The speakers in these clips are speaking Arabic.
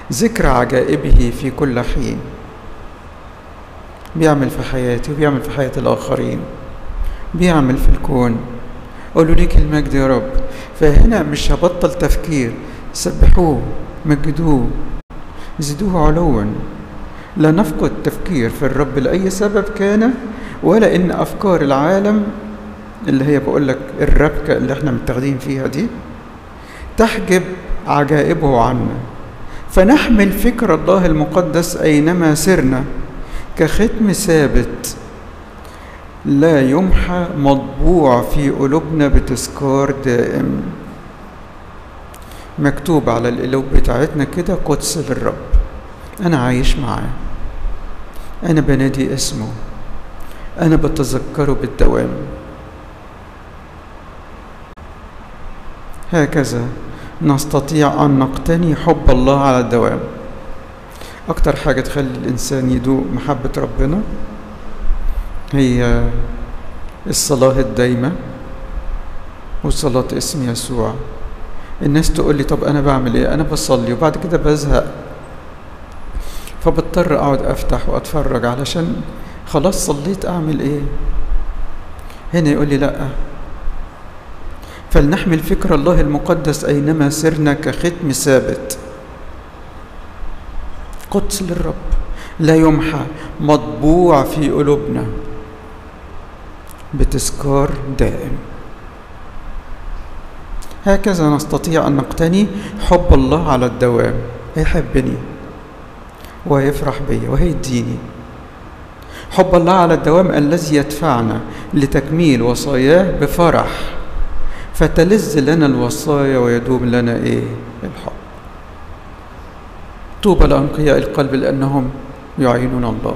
ذكر عجائبه في كل حين. بيعمل في حياتي وبيعمل في حياة الآخرين، بيعمل في الكون. قولوا ليك المجد يا رب. فهنا مش هبطل تفكير، سبحوه، مجدوه، زدوه علوا. لا نفقد تفكير في الرب لأي سبب كان، ولا إن أفكار العالم اللي هي بقول لك الربكة اللي احنا متاخدين فيها دي تحجب عجائبه عنا. فنحمل فكر الله المقدس أينما سرنا كختم ثابت لا يمحى، مطبوع في قلوبنا بتذكار دائم. مكتوب على القلوب بتاعتنا كده قدس للرب. أنا عايش معاه، أنا بنادي اسمه، أنا بتذكره بالدوام. هكذا نستطيع أن نقتني حب الله على الدوام. أكتر حاجة تخلي الإنسان يدوق محبة ربنا هي الصلاة الدايمة وصلاة اسم يسوع. الناس تقول لي طب أنا بعمل إيه؟ أنا بصلي وبعد كده بزهق، فبضطر أقعد أفتح وأتفرج علشان خلاص صليت، أعمل إيه؟ هنا يقول لي لأ، فلنحمل فكر الله المقدس أينما سرنا كختم ثابت، قدس للرب لا يمحى، مطبوع في قلوبنا بتذكار دائم. هكذا نستطيع أن نقتني حب الله على الدوام. هيحبني وهيفرح بي وهيديني. حب الله على الدوام الذي يدفعنا لتكميل وصاياه بفرح، فتلذ لنا الوصايا ويدوم لنا الحب. طوبى لأنقياء القلب لأنهم يعينون الله.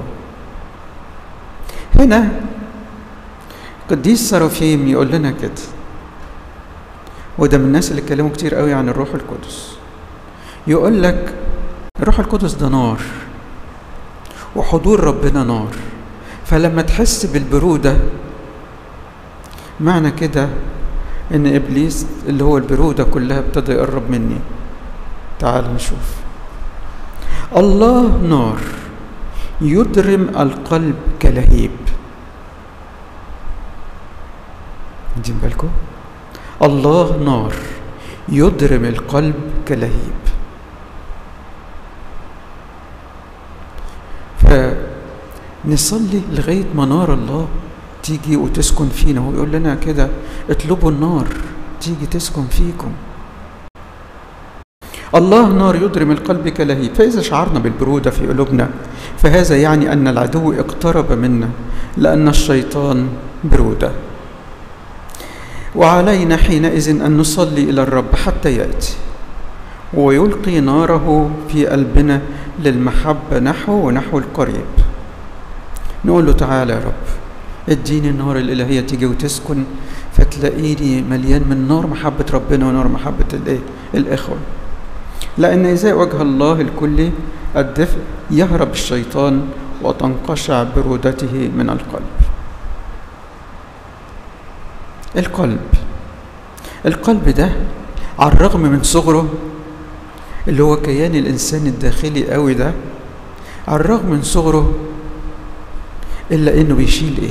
هنا قديس سرافيم يقول لنا كده، وده من الناس اللي اتكلموا كتير قوي عن الروح القدس. يقول لك الروح القدس ده نار، وحضور ربنا نار. فلما تحس بالبرودة معنى كده ان ابليس اللي هو البرودة كلها ابتدى يقرب مني. تعال نشوف. الله نار يضرم القلب كلهيب. واخدين بالكم؟ الله نار يضرم القلب كلهيب. فنصلي لغاية ما نار الله تيجي وتسكن فينا. هو يقول لنا كده اطلبوا النار تيجي تسكن فيكم. الله نار يضرم القلب كلهيب. فإذا شعرنا بالبرودة في قلوبنا فهذا يعني أن العدو اقترب منا، لأن الشيطان برودة. وعلينا حينئذ أن نصلي إلى الرب حتى يأتي ويلقي ناره في قلبنا للمحبة نحو ونحو القريب. نقول له تعالى يا رب اديني النار الإلهية تيجي وتسكن، فتلاقيني مليان من نار محبة ربنا ونار محبة الإخوة. لأن إذا وجه الله الكلي الدفء يهرب الشيطان وتنقشع برودته من القلب. القلب ده على الرغم من صغره اللي هو كيان الإنسان الداخلي قوي ده، على الرغم من صغره إلا إنه بيشيل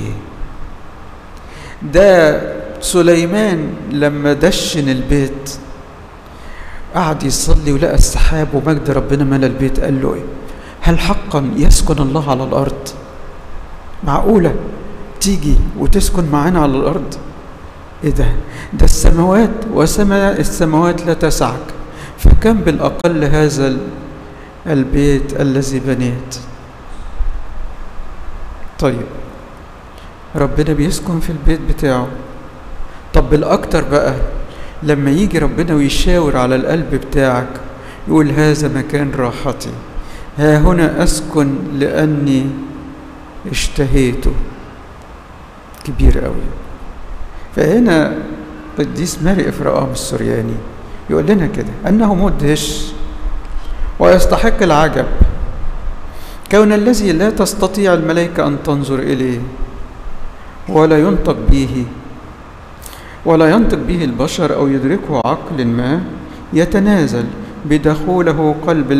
ده سليمان لما دشن البيت قعد يصلي ولقى السحاب ومجد ربنا ملا البيت. قال له هل حقا يسكن الله على الأرض؟ معقولة تيجي وتسكن معانا على الأرض؟ ده السماوات وسماء السماوات لا تسعك، فكم بالأقل هذا البيت الذي بنيت. طيب ربنا بيسكن في البيت بتاعه، طب بالأكتر بقى لما يجي ربنا ويشاور على القلب بتاعك يقول هذا مكان راحتي، ها هنا أسكن لأني اشتهيته. كبير قوي. فهنا قديس ماري إفراقام السورياني يقول لنا كده أنه مدهش ويستحق العجب كون الذي لا تستطيع الملائكة أن تنظر إليه ولا ينطق به البشر أو يدركه عقل ما، يتنازل بدخوله قلب